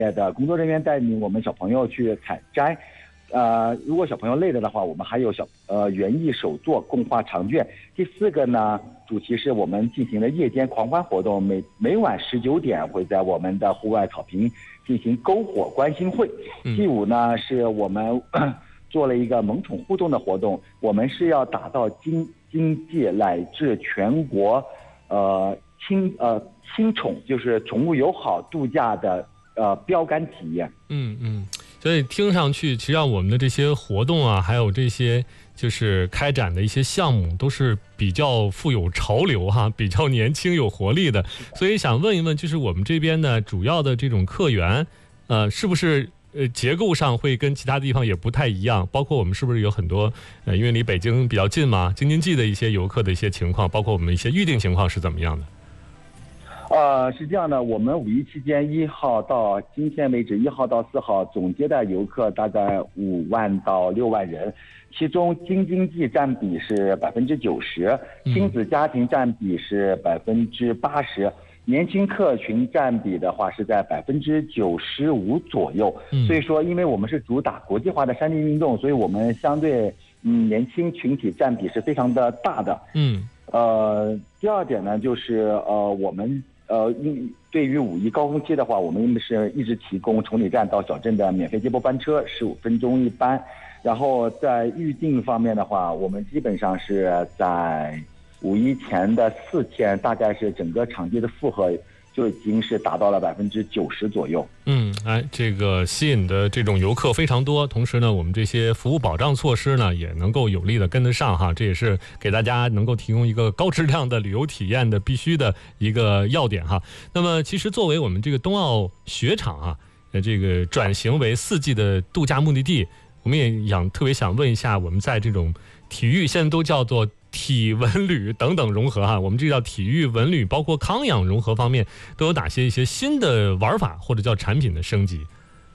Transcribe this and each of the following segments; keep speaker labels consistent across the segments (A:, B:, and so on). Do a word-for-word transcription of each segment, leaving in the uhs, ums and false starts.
A: 的工作人员带领我们小朋友去采摘。呃，如果小朋友累了的话，我们还有小呃园艺手作、共画长卷。第四个呢，主题是我们进行的夜间狂欢活动，每每晚十九点会在我们的户外草坪进行篝火观星会。第五呢，是我们做了一个萌宠互动的活动，我们是要打造经经济乃至全国，呃亲呃亲宠，就是宠物友好度假的呃标杆体验。
B: 嗯嗯。所以听上去，其实上我们的这些活动啊，还有这些就是开展的一些项目，都是比较富有潮流哈，比较年轻有活力的。所以想问一问，就是我们这边呢，主要的这种客源，呃，是不是呃结构上会跟其他地方也不太一样？包括我们是不是有很多呃，因为离北京比较近嘛，京津冀的一些游客的一些情况，包括我们一些预定情况是怎么样的？
A: 呃，是这样的，我们五一期间一号到今天为止，一号到四号总接待游客大概五万到六万人，其中京津冀占比是百分之九十，亲子家庭占比是百分之八十，年轻客群占比的话是在百分之九十五左右。所以说，因为我们是主打国际化的山地运动，所以我们相对嗯年轻群体占比是非常的大的。嗯，呃，第二点呢，就是呃我们。呃，因对于五一高峰期的话，我们是一直提供崇礼站到小镇的免费接驳班车，十五分钟一班。然后在预订方面的话，我们基本上是在五一前的四天，大概是整个场地的负荷就已经是达到了百分之九十左右。
B: 嗯，哎，这个吸引的这种游客非常多，同时呢，我们这些服务保障措施呢也能够有力的跟得上哈，这也是给大家能够提供一个高质量的旅游体验的必须的一个要点哈。那么，其实作为我们这个冬奥雪场啊，呃，这个转型为四季的度假目的地，我们也想特别想问一下，我们在这种体育现在都叫做体文旅等等融合哈，我们这叫体育文旅，包括康养融合方面，都有哪些一些新的玩法或者叫产品的升级？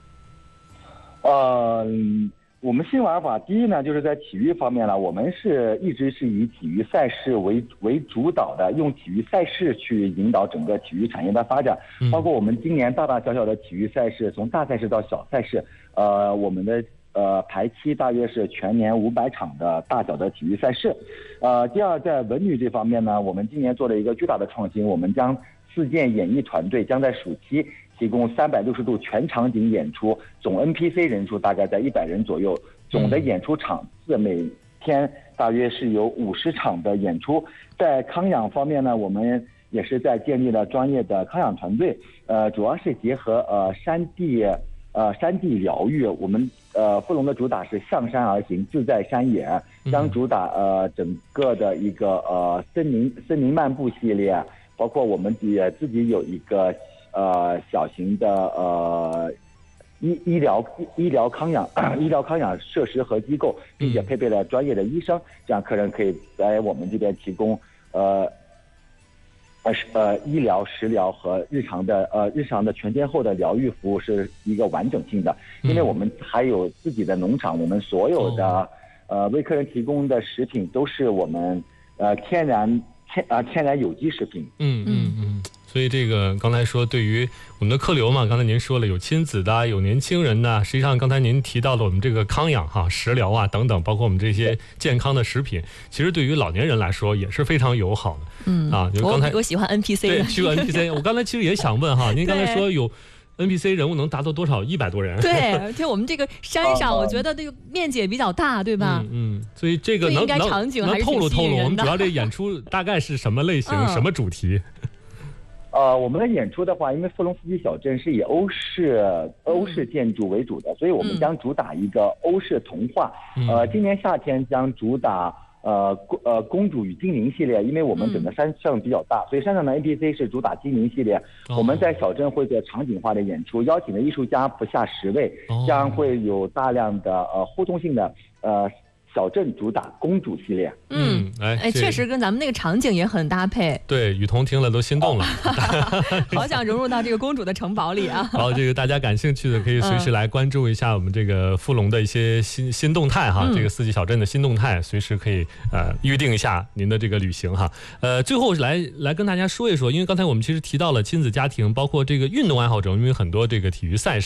A: 呃，我们新玩法，第一呢，就是在体育方面呢，我们是一直是以体育赛事为为主导的，用体育赛事去引导整个体育产业的发展，包括我们今年大大小小的体育赛事，从大赛事到小赛事，呃，我们的。呃，排期大约是全年五百场的大小的体育赛事。呃，第二，在文旅这方面呢，我们今年做了一个巨大的创新，我们将自建演艺团队将在暑期提供三百六十度全场景演出，总 N P C 人数大概在一百人左右，总的演出场次每天大约是有五十场的演出。在康养方面呢，我们也是在建立了专业的康养团队，呃，主要是结合呃山地呃山地疗愈，我们。呃，富龙的主打是向山而行，自在山野，将主打呃整个的一个呃森林森林漫步系列，包括我们也自己有一个呃小型的呃医医疗医疗康养医疗康养设施和机构，并且配备了专业的医生，这样客人可以在我们这边提供呃。呃呃，医疗、食疗和日常的呃日常的全天候的疗愈服务是一个完整性的，因为我们还有自己的农场，我们所有的呃为客人提供的食品都是我们呃天然天啊、呃、天然有机食品。
B: 嗯嗯嗯。所以这个刚才说对于我们的客流嘛，刚才您说了有亲子的，有年轻人的，实际上刚才您提到了我们这个康养哈、食疗啊等等，包括我们这些健康的食品，其实对于老年人来说也是非常友好的。嗯啊，就刚才
C: 我, 我喜欢 N P C
B: 对，去 N P C， 我刚才其实也想问哈，您刚才说有 N P C 人物能达到多少？一百多人。
C: 对，而且我们这个山上，我觉得这个面积也比较大，对吧？
B: 嗯，嗯所以这个能
C: 应该场景还是
B: 能透露透露，我们主要
C: 这
B: 这演出大概是什么类型、嗯、什么主题？
A: 呃，我们的演出的话，因为富龙四季小镇是以欧式欧式建筑为主的，所以我们将主打一个欧式童话。嗯、呃，今年夏天将主打呃呃公主与精灵系列，因为我们整个山上比较大，嗯、所以山上的 N P C 是主打精灵系列。哦、我们在小镇会做场景化的演出，邀请的艺术家不下十位，哦、将会有大量的呃互动性的呃小镇主打公主系列。
C: 嗯，哎，哎，确实跟咱们那个场景也很搭配。
B: 对，雨桐听了都心动了，
C: 好想融入到这个公主的城堡里啊！
B: 好，这个大家感兴趣的可以随时来关注一下我们这个富龙的一些新新动态哈，嗯、这个四季小镇的新动态，随时可以呃预定一下您的这个旅行哈。呃，最后来来跟大家说一说，因为刚才我们其实提到了亲子家庭，包括这个运动爱好者，因为很多这个体育赛事。